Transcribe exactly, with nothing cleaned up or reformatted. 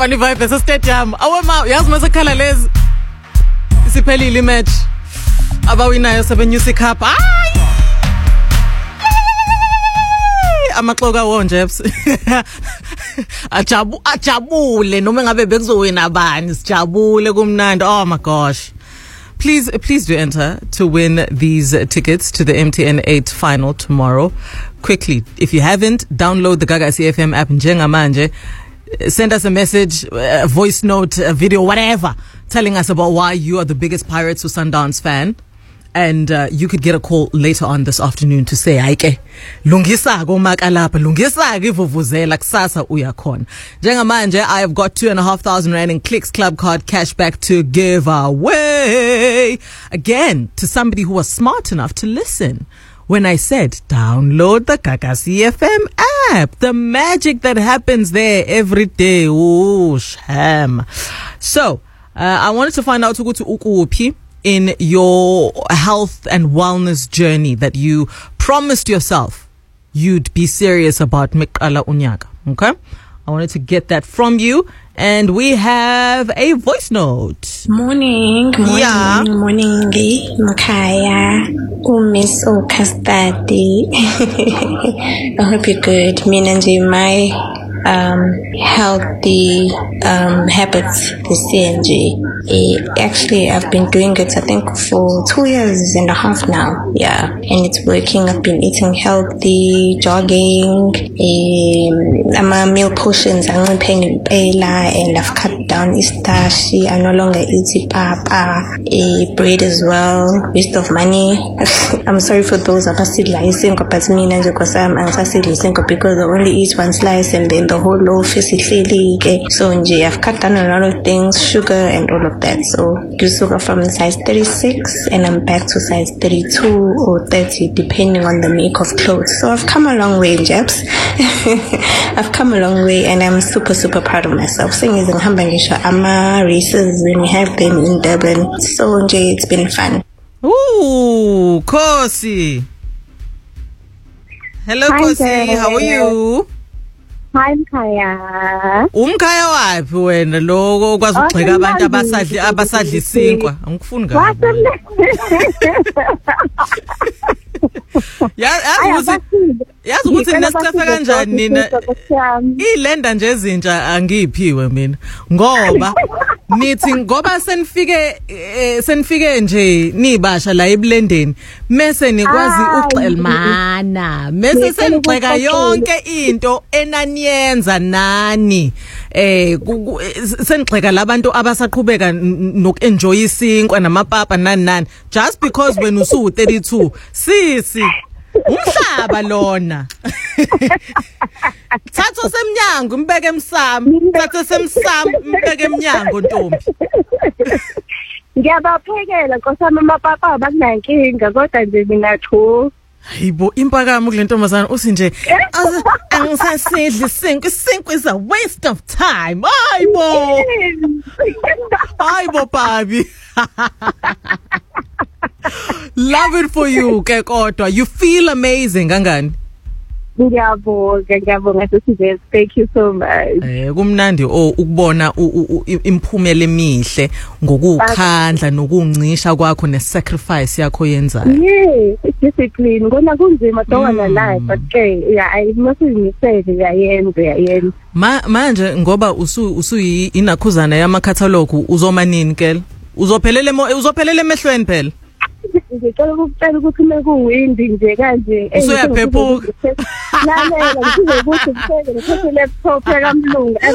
Funny vibe ese stadium. Awema yazi masekhala lezi. Isiphelile imatch. Abawinayo sebenyusa icup. Hayi. Amaxoka wonje. Ajabu ajabule noma ngabe bekuzowina bani sijabule kumnandi. Oh my gosh. Please, please do enter to win these tickets to the M T N eight final tomorrow. Quickly, if you haven't, download the Gaga C F M app njengamanje. Send us a message, a voice note, a video, whatever, telling us about why you are the biggest Pirates or Sundowns fan. And uh, you could get a call later on this afternoon to say, "Ayike, lungisa ko makalapa, lungisa ke vuvuzela kusasa uyakhona." Njengamanje, I have got two and a half thousand rand in Clicks Club card cashback to give away again to somebody who was smart enough to listen when I said download the Gaga C F M app. The magic that happens there every day. Oh, sham. So uh, I wanted to find out to go to Ukupi in your health and wellness journey that you promised yourself you'd be serious about Miqala Unyaka. Okay? I wanted to get that from you. And we have a voice note. Morning, morning, yeah. morning, Makaya, Miss Okastadi. I hope you're good. Me and my um healthy um habits, the C N G. Uh, actually, I've been doing it, I think, for two years and a half now. Yeah, and it's working. I've been eating healthy, jogging. Um, I'm a meal portions. I'm paying payla, and I've cut down istashi. I no longer eat papa, uh, bread as well. Waste of money. I'm sorry for those of us slicing, but me and because I'm slicing because I only eat one slice and then the whole loaf is okay. So I've cut down a lot of things, sugar and all of that. So you sugar from size thirty-six and I'm back to size thirty-two or thirty depending on the make of clothes. So I've come a long way, Jeps. I've come a long way and I'm super super proud of myself. Saying is in Hambangisha Ama races when we have them in Durban. So it's been fun. Ooh, Kosi. Hello, Hi, Kosi. there. How are you? Hi Mkhaya. Umkhaya waphi wena lo kwazi ukugxeka abantu abasadli abasadli isinkwa angikufuni kabi. Yazi ukuthi yazi ukuthi nesiqefe kanjani nina ilenda nje ezintsha angiphiwe mina ngoba nithi ngoba senifike senifike nje nibasha la eblendeni mase nikwazi uxelmana mase senigxeka yonke into enaniyenza nani eh senigxeka labantu abasaqhubeka nokenjoy isinkwa namapapa nani nani just because when usu thirty-two sisi umhlaba lona thatha semnyango mbeke emsamo thatha semsamo mbeke emnyango ntombi Ngiyabaphekela nkosami amapapa abakunankinga kodwa nje mina chu hayibo impakamo kule ntombazana uthi nje angisasidli isinkwa isinkwa is a waste of time hayibo hayibo baby. Love it for you ke kodwa you feel amazing kangani? Ngiyabonga ngiyabonga sisize, thank you so much. Eh kumnandi ukubona imphumela emihle ngokukhandla nokuncisha kwakho nesacrifice yakho yenzayo. Yeah, discipline ngona kunzima tokana naye but ke yeah I must admit yayenza yayenza. Manje ngoba usu usu inakhuzana yamakhathalogu uzoma nini ke? Uzophelele uzophelele emehlweni phela. Ngicela ukucela ukuthi mekuwindi nje kanje usuyaphephuka lalela ngikuze ukuthi upheke laptop yakamlungu